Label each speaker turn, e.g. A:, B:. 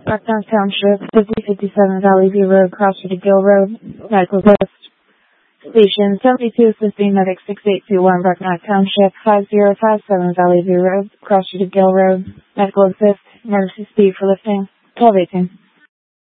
A: Bucktown Township, 5057 Valley View Road, Cross-Street Gill Road, Medical Ghost. Station 72 assisting medic 6821 Bucktown Township, 5057 Valley View Road, Cross-Street Gill Road, Medical Assist, emergency speed for lifting, 1218.